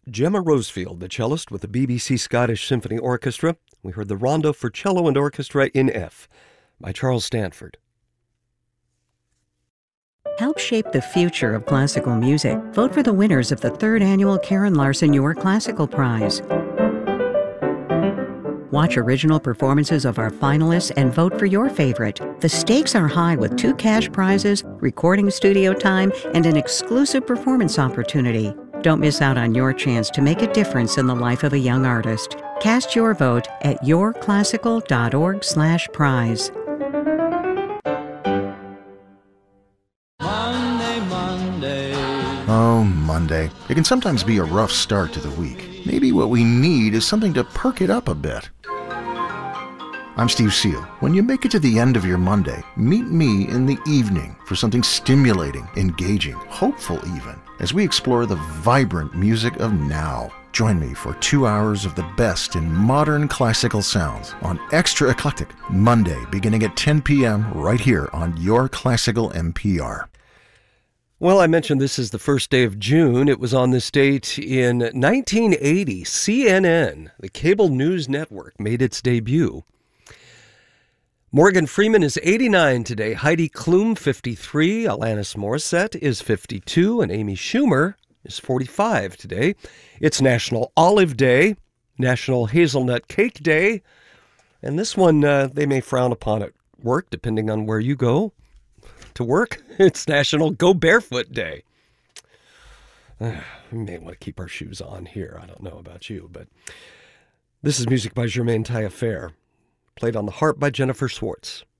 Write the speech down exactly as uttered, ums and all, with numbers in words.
Gemma Rosefield, the cellist with the B B C Scottish Symphony Orchestra. We heard the Rondo for Cello and Orchestra in F by Charles Stanford. Help shape the future of classical music. Vote for the winners of the third annual Karen Larson Your Classical Prize. Watch original performances of our finalists and vote for your favorite. The stakes are high with two cash prizes, recording studio time, and an exclusive performance opportunity. Don't miss out on your chance to make a difference in the life of a young artist. Cast your vote at yourclassical.org slash prize. Monday, Monday. Oh, Monday. It can sometimes be a rough start to the week. Maybe what we need is something to perk it up a bit. I'm Steve Seal. When you make it to the end of your Monday, meet me in the evening for something stimulating, engaging, hopeful even, as we explore the vibrant music of now. Join me for two hours of the best in modern classical sounds on Extra Eclectic, Monday beginning at ten p.m. right here on Your Classical N P R. Well, I mentioned this is the first day of June. It was on this date in nineteen eighty. C N N, the cable news network, made its debut. Morgan Freeman is eighty-nine today. Heidi Klum, fifty-three. Alanis Morissette is fifty-two. And Amy Schumer is forty-five today. It's National Olive Day, National Hazelnut Cake Day. And this one, uh, they may frown upon at work, depending on where you go to work. It's National Go Barefoot Day. Uh, we may want to keep our shoes on here. I don't know about you, but this is music by Germaine Taillefer, played on the harp by Jennifer Swartz.